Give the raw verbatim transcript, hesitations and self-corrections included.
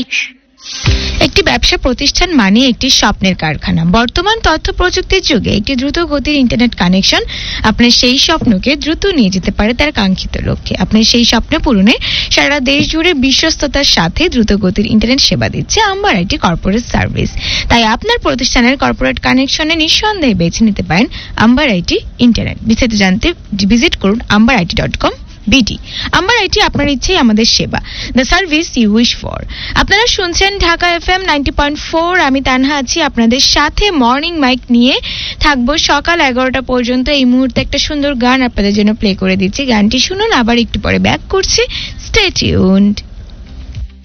একটি ব্যবসা প্রতিষ্ঠান মানে একটি স্বপ্নের কারখানা। বর্তমান তথ্য প্রযুক্তির যুগে একটি দ্রুত গতির ইন্টারনেট কানেকশন আপনার সেই স্বপ্নকে দ্রুত নিয়ে যেতে পারে তার কাঙ্ক্ষিত লক্ষ্যে। আপনার সেই স্বপ্ন পূরণে সারা দেশ জুড়ে বিশ্বস্ততার সাথে দ্রুত গতির ইন্টারনেট সেবা দিচ্ছে আম্বার আইটি কর্পোরেট সার্ভিস। তাই আপনার প্রতিষ্ঠানের কর্পোরেট কানেকশনে নিঃসন্দেহে বেছে নিতে পারেন আম্বার আইটি ইন্টারনেট। বিস্তারিত জানতে ভিজিট করুন amber IT dot com BD. Amber IT, আপনার ইচ্ছেই আমাদের সেবা, the service you wish for. আপনারা শুনছেন Dhaka FM ninety point four. আমি তানহা আছি আপনাদের সাথে মর্নিং মাইক নিয়ে থাকবো সকাল এগারোটা পর্যন্ত। এই মুহূর্তে একটা সুন্দর গান আপনাদের জন্য প্লে করে দিচ্ছি, গানটি শুনুন, আবার একটু পরে ব্যাক করছি। Stay tuned.